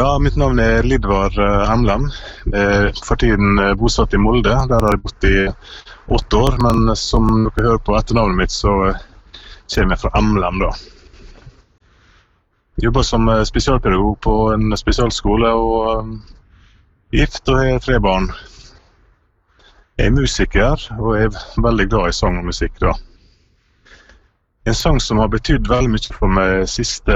Ja, mitt navn Lidvar Emlem. For tiden bosatt i Molde. Der har jeg bodd i 8 år, men som dere hører på etternavnet mitt, så kommer jeg fra Emlem da. Jeg jobber som spesialpedagog på en spesialskole og gift og har 3 barn. Jeg er musiker og er veldig glad i sang og musikk da. En sang som har betydd veldig mye for meg siste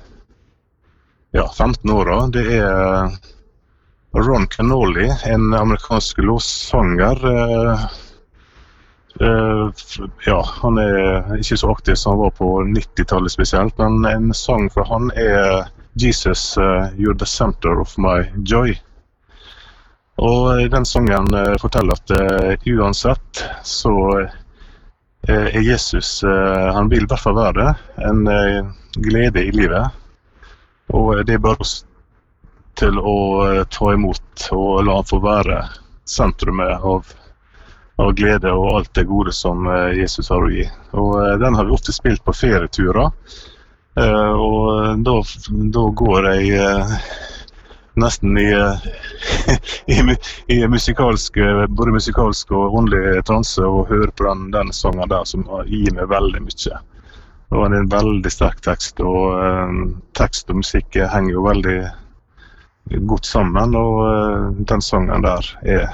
15 år, det er Ron Kenoly, en amerikansk låtsanger. Han er ikke så aktiv som han var på 90-tallet spesielt, men en sang fra han er Jesus, You're the Center of My Joy. Og den sangen forteller at uansett så er Jesus, han vil i hvert fall være det, en glede i livet. Og det er bare til å ta imot og la han få være sentrumet av glede og alt det gode som Jesus har å gi. Og den har vi ofte spilt på ferieturer, og da går jeg nesten i både musikalsk og åndelig transe og hører på den sangen der som gir meg veldig mye. Det var en veldig sterk tekst, og tekst og musikk henger jo veldig godt sammen, og den sangen der er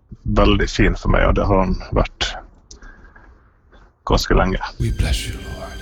veldig fin for meg, og det har den vært ganske lenge. We bless you, Lord.